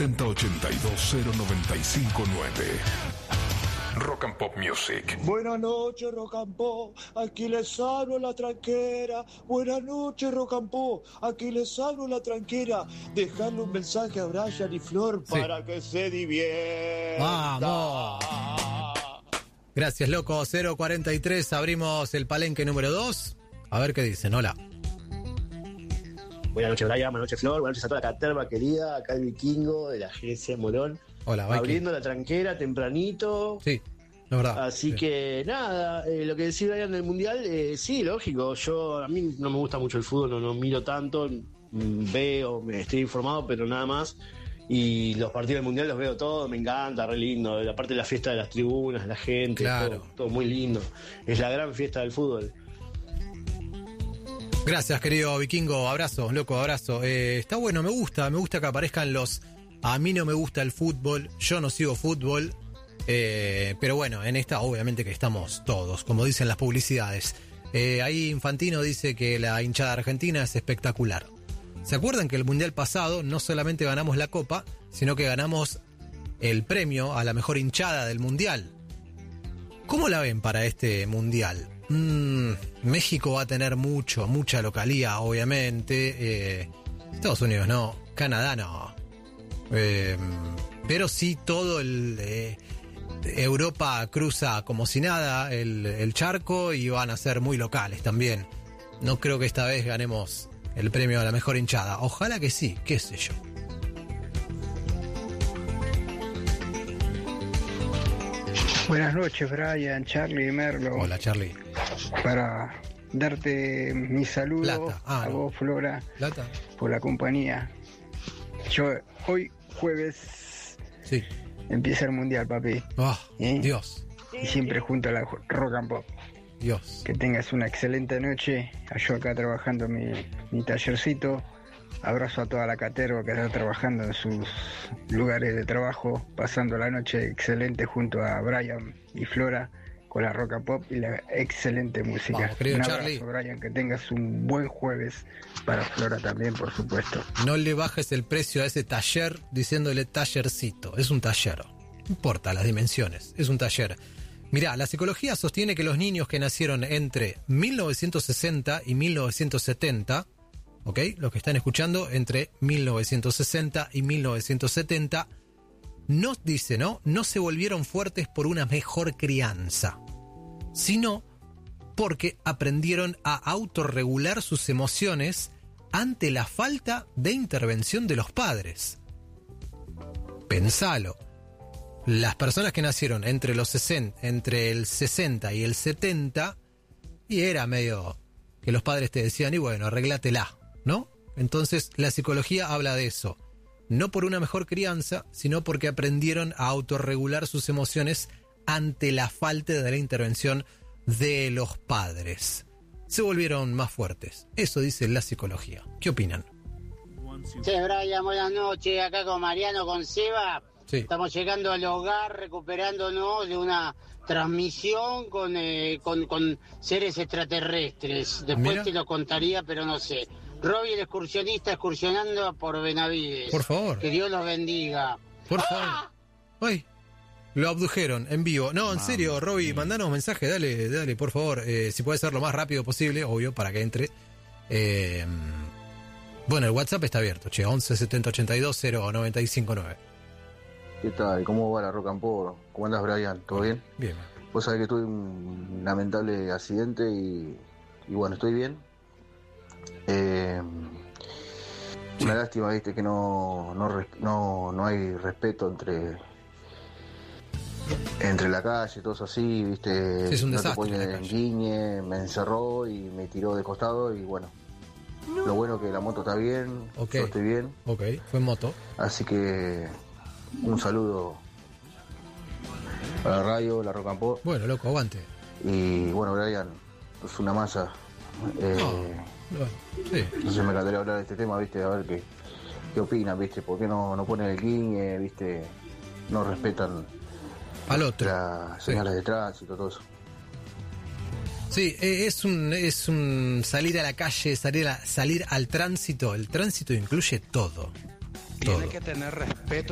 1170820959. Rock and Pop Music. Buenas noches, Rock and Pop. Aquí les hablo la tranquera. Buenas noches, Rock and Pop. Aquí les hablo la tranquera. Dejarle un mensaje a Brian y Flor para que se diviertan. ¡Vamos! Gracias, loco. 043, abrimos el palenque número 2. A ver qué dicen. Hola. Buenas noches, Brian. Buenas noches, Flor. Buenas noches a toda la caterva querida. Acá el Vikingo de la agencia Morón. Hola, Viking. Abriendo la tranquera tempranito. Sí, la verdad. Así sí. Que nada, lo que decía Brian del Mundial, sí, lógico. A mí no me gusta mucho el fútbol, no miro tanto. Veo, estoy informado, pero nada más. Y los partidos del Mundial los veo todos, me encanta, re lindo. Aparte de la fiesta de las tribunas, la gente, claro. todo muy lindo. Es la gran fiesta del fútbol. Gracias, querido Vikingo. Abrazo, loco, abrazo. Está bueno, me gusta que aparezcan los... A mí no me gusta el fútbol, yo no sigo fútbol, pero bueno, en esta obviamente que estamos todos, como dicen las publicidades. Ahí Infantino dice que la hinchada argentina es espectacular. ¿Se acuerdan que el Mundial pasado no solamente ganamos la Copa, sino que ganamos el premio a la mejor hinchada del Mundial? ¿Cómo la ven para este Mundial? México va a tener mucha localía, obviamente. Estados Unidos no, Canadá no. Pero sí todo Europa cruza como si nada el charco y van a ser muy locales también. No creo que esta vez ganemos el premio a la mejor hinchada. Ojalá que sí, qué sé yo. Buenas noches, Brian, Charlie y Merlo. Hola, Charlie. Para darte mi saludo a vos, Flora, Plata. Por la compañía. Yo hoy jueves empieza el Mundial, papi. Dios. Y siempre junto a la Rock and Pop. Dios. Que tengas una excelente noche. Yo acá trabajando mi tallercito. Abrazo a toda la caterva que está trabajando en sus lugares de trabajo, pasando la noche excelente junto a Brian y Flora con la Rock and Pop y la excelente música. Vamos, querido un abrazo, Charlie. Brian, que tengas un buen jueves, para Flora también, por supuesto. No le bajes el precio a ese taller diciéndole tallercito, es un taller. No importa las dimensiones, es un taller. Mirá, la psicología sostiene que los niños que nacieron entre 1960 y 1970, ¿ok? Los que están escuchando, entre 1960 y 1970, no se volvieron fuertes por una mejor crianza, sino porque aprendieron a autorregular sus emociones ante la falta de intervención de los padres. Pensalo. Las personas que nacieron entre el 60 y el 70, y era medio que los padres te decían, y bueno, arreglátela, ¿no? Entonces la psicología habla de eso. No por una mejor crianza, sino porque aprendieron a autorregular sus emociones ante la falta de la intervención de los padres. Se volvieron más fuertes. Eso dice la psicología. ¿Qué opinan? Sí, Brian, buenas noches. Acá con Mariano, con Seba. Sí. Estamos llegando al hogar, recuperándonos de una transmisión con seres extraterrestres. Después te lo contaría, pero no sé. Robbie, el excursionista, excursionando por Benavides. Por favor. Que Dios los bendiga. Por favor. Ay, lo abdujeron en vivo. No, en serio, Robbie, mandanos un mensaje, dale, por favor. Si puede ser lo más rápido posible, obvio, para que entre. Bueno, el WhatsApp está abierto, 11 70 82 0959. ¿Qué tal? ¿Cómo va la Rock and Pop? ¿Cómo andas, Brian? ¿Todo bien? Bien. Vos sabés que tuve un lamentable accidente y bueno, estoy bien. Una lástima, viste, que no hay respeto entre la calle, todo eso así, viste. Sí, es un no desastre. te pone en guiñe, me encerró y me tiró de costado y bueno. No. Lo bueno que la moto está bien, yo estoy bien. Ok, fue en moto. Así que un saludo a la radio, la Rock and Pop. Bueno, loco, aguante. Y bueno, Brian, es una masa. Sí. Entonces me encantaría hablar de este tema, viste, a ver qué opinan, viste, por qué no ponen el guiñe, viste, no respetan al otro, las señales de tránsito, todo eso. Sí, es un salir a la calle, salir al tránsito. El tránsito incluye todo. Tiene que tener respeto